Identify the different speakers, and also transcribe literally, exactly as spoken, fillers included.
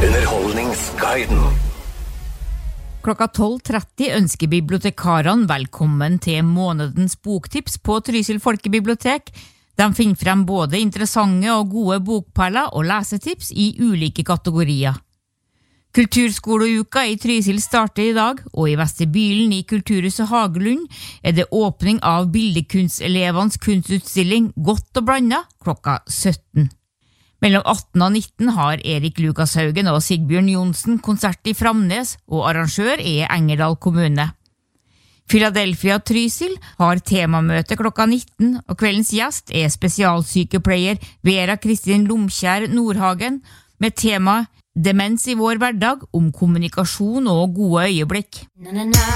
Speaker 1: Underholdningsguiden.
Speaker 2: Klokka tolv tretti ønsker bibliotekarene velkommen til månedens boktips på Trysil Folkebibliotek. De finner frem både interessante og gode bokperler og lesetips i ulike kategorier. Kulturskoleuka i Trysil starter i dag, og i vestibylen i Kulturhuset Hagelund er det åpning av bildekunstelevenes kunstutstilling Godt og blanda klokka sytten. Mellom atten og nitten har Erik Lukashaugen og Sigbjørn Jonsen konsert i Framnes, og arrangør er Engerdal kommune. Philadelphia Trysil har temamøte klokka nitten, og kveldens gjest er spesialsykepleier Vera Kristin Lomkjær Nordhagen med tema Demens i vår hverdag, om kommunikasjon og gode øyeblikk.